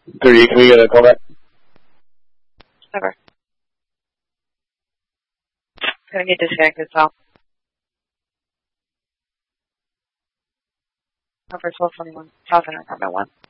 3, can we get a call back? Never. Gonna get disconnected, so. Number 1221, South End Apartment 1.